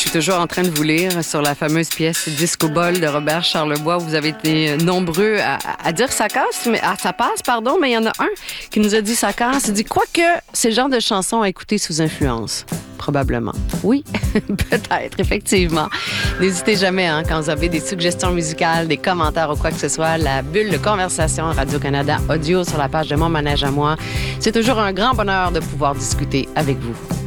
suis toujours en train de vous lire sur la fameuse pièce Disco Ball de Robert Charlebois. Vous avez été nombreux à dire ça casse, mais ça passe, pardon, mais il y en a un qui nous a dit ça casse. Il dit quoique c'est le genre de chanson à écouter sous influence. Probablement. Oui, peut-être, effectivement. N'hésitez jamais, quand vous avez des suggestions musicales, des commentaires ou quoi que ce soit, la bulle de conversation Radio-Canada Audio sur la page de Mon Manège à moi. C'est toujours un grand bonheur de pouvoir discuter avec vous.